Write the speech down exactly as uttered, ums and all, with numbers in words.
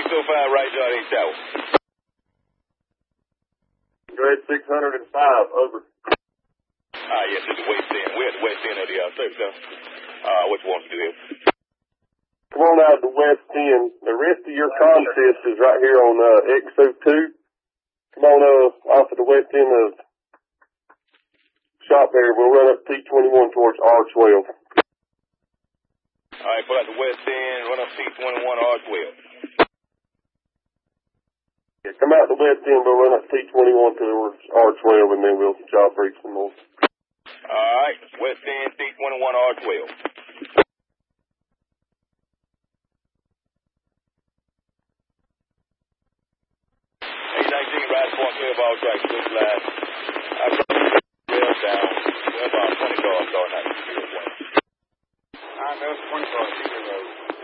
six oh five, right John H. Tower. Grade six hundred five, over. Ah, yes, it's the west end. We're at the west end of the uh, service center. Uh, what you want to do here? Come on out the west end. The rest of your contest is right here on uh, X O two. Come on uh, off of the west end of shop there. We'll run up T twenty-one towards R twelve. All right, pull out the west end, run up T twenty-one, R twelve. Yeah, come out the west end, we'll run up T twenty-one towards R twelve, and then we'll job break some more. All right, west end, T twenty-one, R twelve. eight nineteen, right, point twelve, all tracks, good line.